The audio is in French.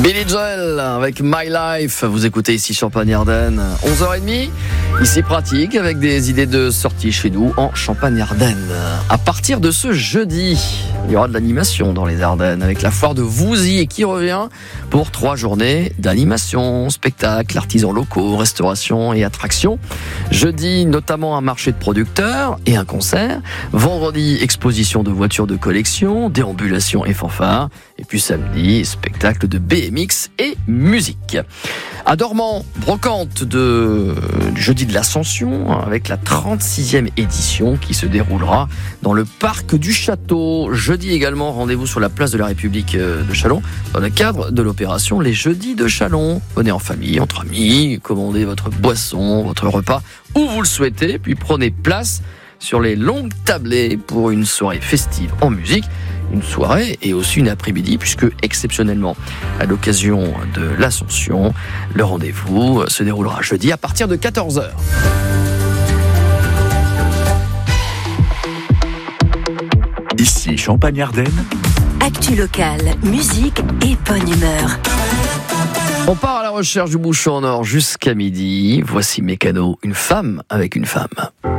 Billy Joel avec My Life, vous écoutez ici Champagne-Ardenne, 11h30, ici pratique avec des idées de sortie chez nous en Champagne-Ardenne. À partir de ce jeudi, il y aura de l'animation dans les Ardennes avec la foire de Vouzy qui revient pour 3 journées d'animation, spectacles, artisans locaux, restauration et attractions. Jeudi, notamment un marché de producteurs et un concert. Vendredi, exposition de voitures de collection, déambulation et fanfare. Et puis samedi, spectacle de BMX et musique. À Dormans, brocante du jeudi de l'Ascension avec la 36e édition qui se déroulera dans le parc du Château. Jeudi également, rendez-vous sur la place de la République de Châlons dans le cadre de l'opération Les Jeudis de Châlons. Venez en famille, entre amis, commandez votre boisson, votre repas où vous le souhaitez, puis prenez place sur les longues tablées pour une soirée festive en musique. Une soirée et aussi une après-midi puisque exceptionnellement à l'occasion de l'Ascension, le rendez-vous se déroulera jeudi à partir de 14h. Ici Champagne-Ardenne. Actu locale, musique et bonne humeur. On part à la recherche du bouchon en or jusqu'à midi. Voici Mécano, une femme avec une femme.